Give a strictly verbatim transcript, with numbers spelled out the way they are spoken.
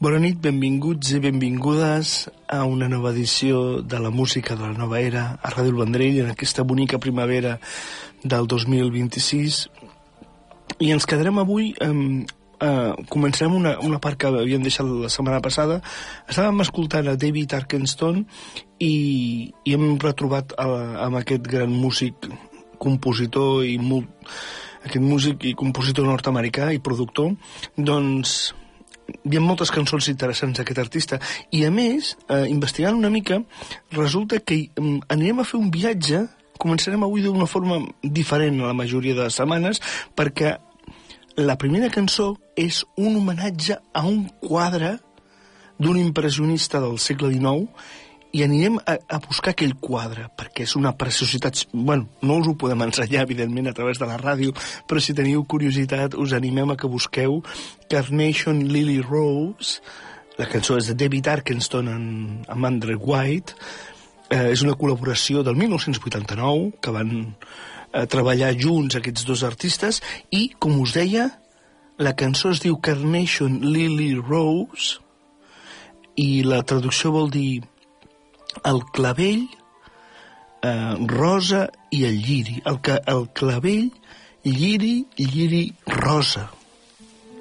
Bona nit, benvinguts i benvingudes a una nova edició de la música de la nova era a Ràdio El Vendrell en aquesta bonica primavera del dos mil vint-i-sis. I ens quedarem avui, eh, eh, començarem una, una part que havíem deixat la setmana passada. Estàvem escoltant a David Arkenstone i, i hem retrobat a, amb aquest gran músic, compositor i molt, aquest músic i compositor nord-americà i productor, doncs hi ha moltes cançons interessants d'aquest artista i, a més, eh, investigant una mica, resulta que eh, anirem a fer un viatge. Començarem avui d'una forma diferent a la majoria de les setmanes, perquè la primera cançó és un homenatge a un quadre d'un impressionista del segle dinou i anirem a, a buscar aquell quadre, perquè és una preciositat. Bueno, no us ho podem ensenyar, evidentment, a través de la ràdio, però si teniu curiositat, us animem a que busqueu Carnation Lily Rose. La cançó és de David Arkenstone amb Andrew White. Eh, és una col·laboració del dinou vuitanta-nou, que van eh, treballar junts aquests dos artistes, i, com us deia, la cançó es diu Carnation Lily Rose, i la traducció vol dir el clavell, eh, rosa i el lliri. El, el clavell, lliri, lliri, rosa.